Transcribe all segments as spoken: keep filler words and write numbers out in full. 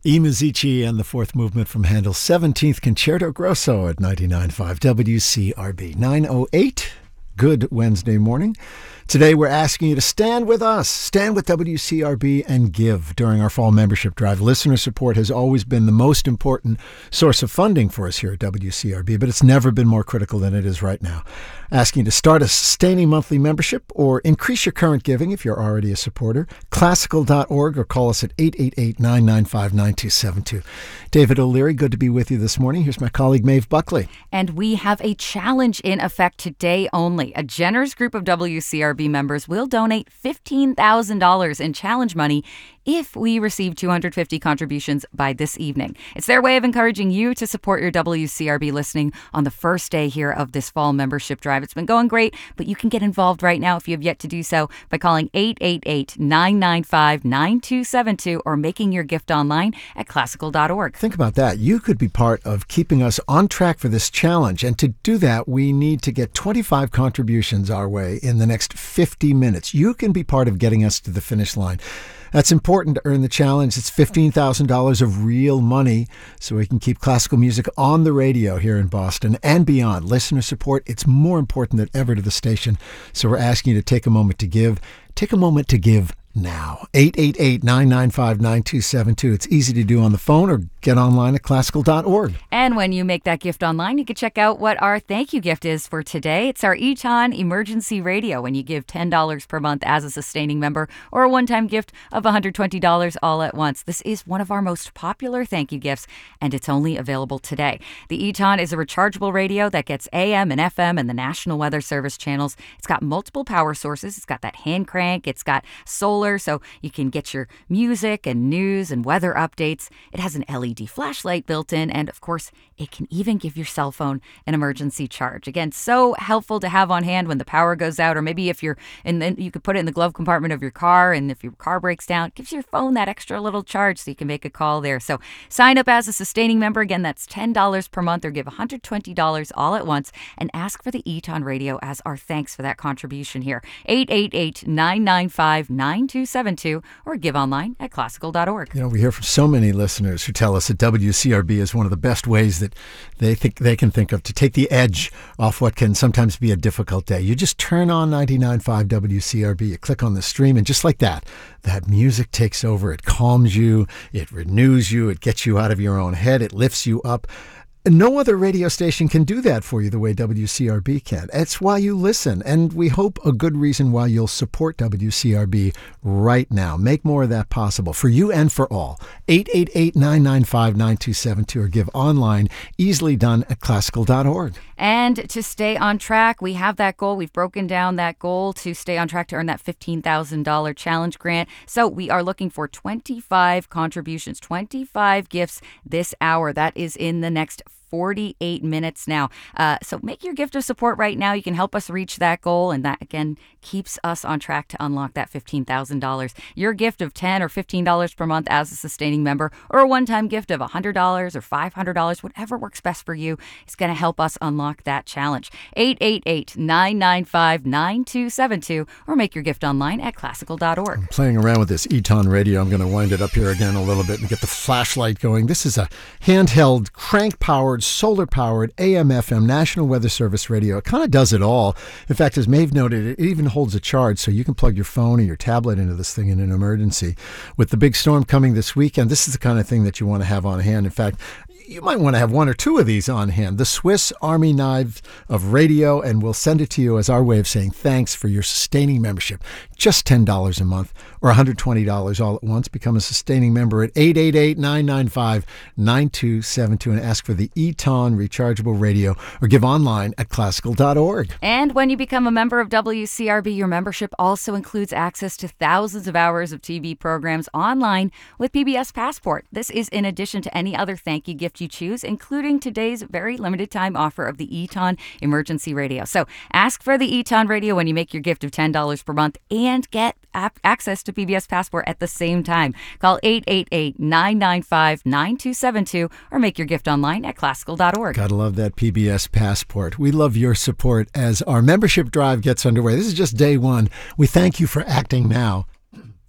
E. Musici and the fourth movement from Handel's seventeenth Concerto Grosso at ninety-nine point five W C R B. nine oh eight. Good Wednesday morning. Today we're asking you to stand with us, stand with W C R B and give during our fall membership drive. Listener support has always been the most important source of funding for us here at W C R B, but it's never been more critical than it is right now. Asking you to start a sustaining monthly membership or increase your current giving if you're already a supporter. Classical dot org or call us at eight eight eight, nine nine five, nine two seven two. David O'Leary, good to be with you this morning. Here's my colleague Maeve Buckley. And we have a challenge in effect today only. A generous group of W C R B members will donate fifteen thousand dollars in challenge money if we receive two hundred fifty contributions by this evening. It's their way of encouraging you to support your W C R B listening on the first day here of this fall membership drive. It's been going great, but you can get involved right now if you have yet to do so by calling eight eight eight, nine nine five, nine two seven two or making your gift online at classical dot org. Think about that. You could be part of keeping us on track for this challenge. And to do that, we need to get twenty-five contributions our way in the next fifty minutes. You can be part of getting us to the finish line. That's important to earn the challenge. It's fifteen thousand dollars of real money so we can keep classical music on the radio here in Boston and beyond. Listener support, it's more important than ever to the station. So we're asking you to take a moment to give. Take a moment to give now. eight eight eight, nine nine five, nine two seven two. It's easy to do on the phone or get online at classical dot org. And when you make that gift online, you can check out what our thank you gift is for today. It's our Eton Emergency Radio when you give ten dollars per month as a sustaining member or a one-time gift of one hundred twenty dollars all at once. This is one of our most popular thank you gifts, and it's only available today. The Eton is a rechargeable radio that gets A M and F M and the National Weather Service channels. It's got multiple power sources. It's got that hand crank. It's got solar, so you can get your music and news and weather updates. It has an L E D flashlight built in, and of course, it can even give your cell phone an emergency charge. Again, so helpful to have on hand when the power goes out, or maybe if you're in the, you could put it in the glove compartment of your car, and if your car breaks down, it gives your phone that extra little charge so you can make a call there. So sign up as a sustaining member. Again, that's ten dollars per month, or give one hundred twenty dollars all at once, and ask for the Eton Radio as our thanks for that contribution here. eight eight eight, nine nine five, nine two seven two or give online at classical dot org. You know, we hear from so many listeners who tell us that W C R B is one of the best ways that they think they can think of to take the edge off what can sometimes be a difficult day. You just turn on ninety-nine point five W C R B, you click on the stream, and just like that, that music takes over. It calms you, it renews you, it gets you out of your own head, it lifts you up. No other radio station can do that for you the way W C R B can. It's why you listen, and we hope a good reason why you'll support W C R B right now. Make more of that possible for you and for all. eight eight eight, nine nine five, nine two seven two or give online, easily done at classical dot org. And to stay on track, we have that goal. We've broken down that goal to stay on track to earn that fifteen thousand dollars challenge grant. So we are looking for twenty-five contributions, twenty-five gifts this hour. That is in the next forty-eight minutes now. Uh, so make your gift of support right now. You can help us reach that goal, and that, again, keeps us on track to unlock that fifteen thousand dollars. Your gift of ten dollars or fifteen dollars per month as a sustaining member, or a one-time gift of one hundred dollars or five hundred dollars, whatever works best for you, is going to help us unlock that challenge. eight eight eight, nine nine five, nine two seven two or make your gift online at classical dot org. I'm playing around with this Eton radio. I'm going to wind it up here again a little bit and get the flashlight going. This is a handheld, crank-powered, solar-powered A M F M National Weather Service radio. It kind of does it all. In fact, as Maeve noted, it even holds a charge, so you can plug your phone or your tablet into this thing in an emergency. With the big storm coming this weekend, this is the kind of thing that you want to have on hand. In fact, you might want to have one or two of these on hand. The Swiss Army knife of radio, and we'll send it to you as our way of saying thanks for your sustaining membership. Just ten dollars a month or one hundred twenty dollars all at once. Become a sustaining member at eight eight eight, nine nine five, nine two seven two and ask for the Eton rechargeable radio or give online at classical dot org. And when you become a member of W C R B, your membership also includes access to thousands of hours of T V programs online with P B S Passport. This is in addition to any other thank you gift you choose, including today's very limited time offer of the Eton Emergency Radio. So ask for the Eton Radio when you make your gift of ten dollars per month and get ap- access to P B S Passport at the same time. Call eight eight eight, nine nine five, nine two seven two or make your gift online at classical dot org. Gotta love that P B S Passport. We love your support as our membership drive gets underway. This is just day one. We thank you for acting now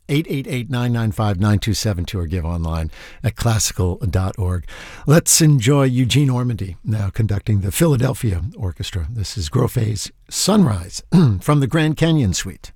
eight eight eight, nine nine five, nine two seven two, or give online at classical dot org. Let's enjoy Eugene Ormandy now conducting the Philadelphia Orchestra. This is Grofé's Sunrise from the Grand Canyon Suite.